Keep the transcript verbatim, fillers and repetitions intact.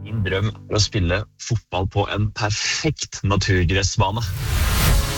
Min drøm er å spille fotball på en perfekt naturgressbane.